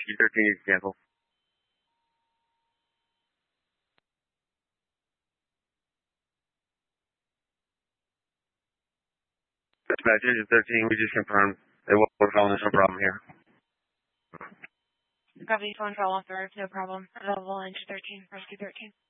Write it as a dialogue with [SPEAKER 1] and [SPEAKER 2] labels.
[SPEAKER 1] Rescue 13, you can cancel. Dispatch, Engine 13, we just confirmed they will call. There's no problem here.
[SPEAKER 2] Copy, phone call off the roof, no problem. Available Engine 13, Rescue 13.